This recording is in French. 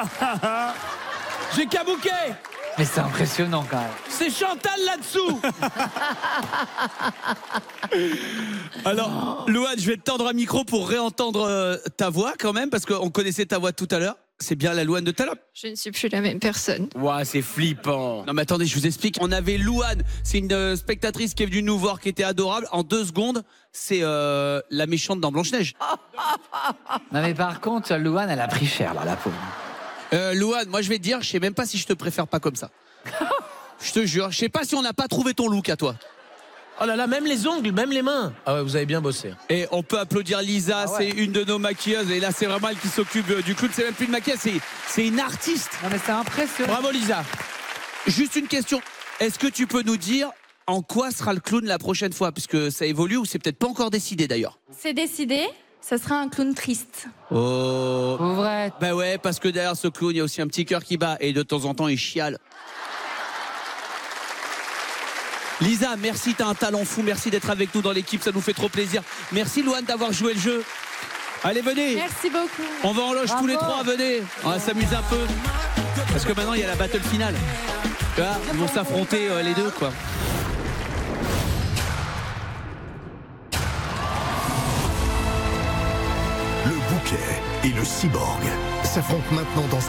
J'ai kabouké. Mais c'est impressionnant quand même. C'est Chantal là-dessous. Alors, Louane, je vais te tendre un micro pour réentendre ta voix quand même, parce qu'on connaissait ta voix tout à l'heure. C'est bien la Louane de tout à l'heure. Je ne suis plus la même personne. Ouah, c'est flippant. Non mais attendez, je vous explique. On avait Louane, c'est une spectatrice qui est venue nous voir, qui était adorable. En 2 secondes, c'est la méchante dans Blanche-Neige. Non mais par contre, Louane, elle a pris cher là, la pauvre. Louane, moi je vais te dire, je sais même pas si je te préfère pas comme ça. Je te jure, je sais pas si on n'a pas trouvé ton look à toi. Oh là là, même les ongles, même les mains. Ah ouais, vous avez bien bossé. Et on peut applaudir Lisa, Ah ouais. c'est une de nos maquilleuses. Et là, c'est vraiment elle qui s'occupe du clown. C'est même plus une maquilleuse, c'est une artiste. Non mais c'est impressionnant. Bravo Lisa. Juste une question. Est-ce que tu peux nous dire en quoi sera le clown la prochaine fois? Parce que ça évolue ou c'est peut-être pas encore décidé d'ailleurs. C'est décidé, ça sera un clown triste. Oh. Pauvrette. Bah ouais, parce que derrière ce clown, il y a aussi un petit cœur qui bat. Et de temps en temps, il chiale. Lisa, merci, t'as un talent fou. Merci d'être avec nous dans l'équipe, ça nous fait trop plaisir. Merci Louane d'avoir joué le jeu. Allez, venez. Merci beaucoup. On va en loge tous les Bravo. 3, venez. On va s'amuser un peu. Parce que maintenant, il y a la battle finale. Là, ils vont s'affronter les deux, quoi. Le Bouquet et le Cyborg s'affrontent maintenant dans